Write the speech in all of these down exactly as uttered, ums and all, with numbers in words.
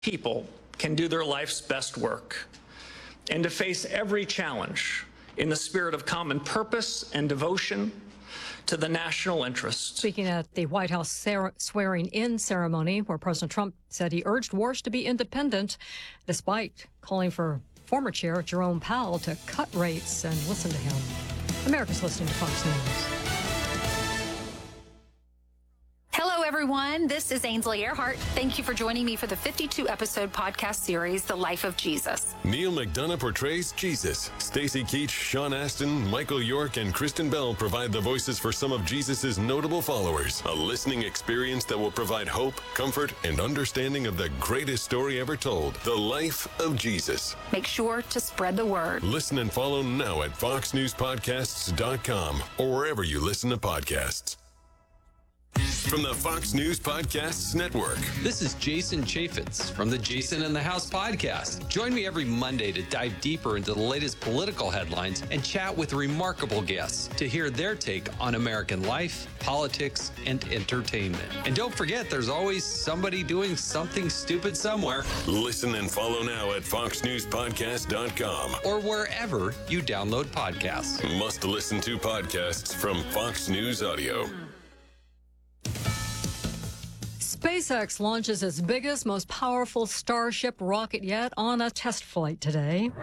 people can do their life's best work and to face every challenge in the spirit of common purpose and devotion to the national interest. Speaking at the White House ser- swearing-in ceremony, where President Trump said he urged wars to be independent, despite calling for former chair Jerome Powell to cut rates. And listen to him. America's listening to Fox News. Hello, everyone. This is Ainsley Earhart. Thank you for joining me for the fifty-two episode podcast series, The Life of Jesus. Neil McDonough portrays Jesus. Stacy Keach, Sean Astin, Michael York, and Kristen Bell provide the voices for some of Jesus' notable followers. A listening experience that will provide hope, comfort, and understanding of the greatest story ever told, The Life of Jesus. Make sure to spread the word. Listen and follow now at fox news podcasts dot com or wherever you listen to podcasts. From the Fox News Podcasts Network. This is Jason Chaffetz from the Jason in the House podcast. Join me every Monday to dive deeper into the latest political headlines and chat with remarkable guests to hear their take on American life, politics, and entertainment. And don't forget, there's always somebody doing something stupid somewhere. Listen and follow now at fox news podcast dot com or wherever you download podcasts. Must listen to podcasts from Fox News Audio. SpaceX launches its biggest, most powerful Starship rocket yet on a test flight today.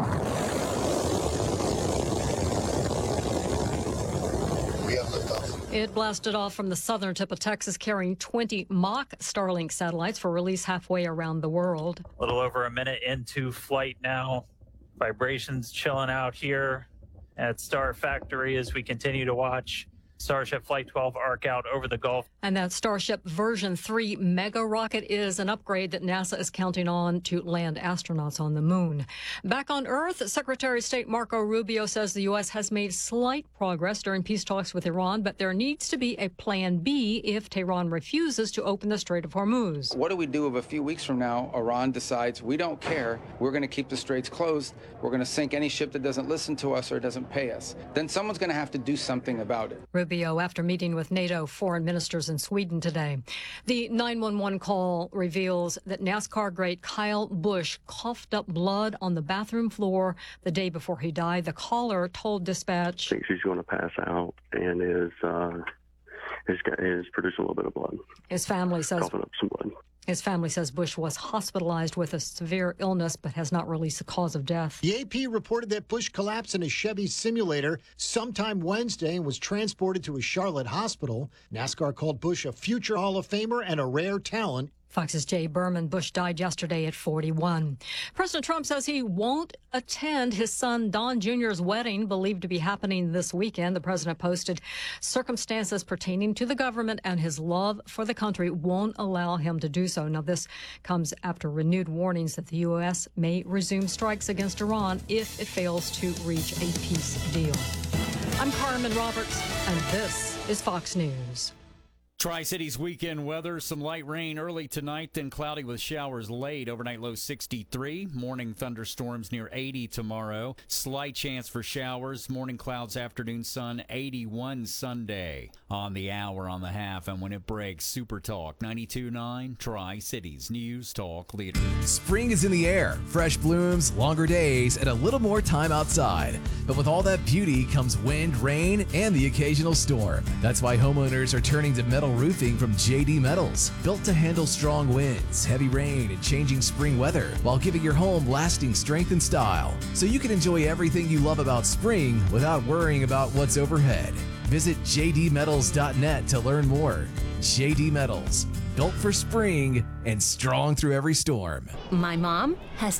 We have liftoff. It blasted off from the southern tip of Texas, carrying twenty mock Starlink satellites for release halfway around the world. A little over a minute into flight now. Vibrations chilling out here at Star Factory as we continue to watch Starship Flight twelve arc out over the Gulf. And that Starship version three mega rocket is an upgrade that NASA is counting on to land astronauts on the moon. Back on Earth, Secretary of State Marco Rubio says the U S has made slight progress during peace talks with Iran, but there needs to be a plan B if Tehran refuses to open the Strait of Hormuz. What do we do if a few weeks from now Iran decides we don't care, we're going to keep the straits closed, we're going to sink any ship that doesn't listen to us or doesn't pay us? Then someone's going to have to do something about it. Rubio, after meeting with NATO foreign ministers in Sweden today. The nine one one call reveals that NASCAR great Kyle Busch coughed up blood on the bathroom floor the day before he died. The caller told dispatch, thinks he's going to pass out and is uh, is, is producing a little bit of blood. His family says coughing up some blood. His family says Busch was hospitalized with a severe illness but has not released the cause of death. The A P reported that Busch collapsed in a Chevy simulator sometime Wednesday and was transported to a Charlotte hospital. NASCAR called Busch a future Hall of Famer and a rare talent. Fox's Jay Berman. Busch died yesterday at forty-one. President Trump says he won't attend his son Don Junior's wedding, believed to be happening this weekend. The president posted circumstances pertaining to the government and his love for the country won't allow him to do so. Now, this comes after renewed warnings that the U S may resume strikes against Iran if it fails to reach a peace deal. I'm Carmen Roberts, and this is Fox News. Tri-Cities weekend weather, some light rain early tonight, then cloudy with showers late. Overnight low sixty-three. Morning thunderstorms near eighty tomorrow. Slight chance for showers. Morning clouds, afternoon sun, eighty-one Sunday. On the hour, on the half, and when it breaks, Super Talk ninety-two point nine, Tri-Cities News Talk Leader. Spring is in the air. Fresh blooms, longer days, and a little more time outside. But with all that beauty comes wind, rain, and the occasional storm. That's why homeowners are turning to metal roofing from J D Metals, built to handle strong winds, heavy rain, and changing spring weather while giving your home lasting strength and style, so you can enjoy everything you love about spring without worrying about what's overhead. Visit j d metals dot net to learn more. J D Metals, built for spring and strong through every storm. My mom has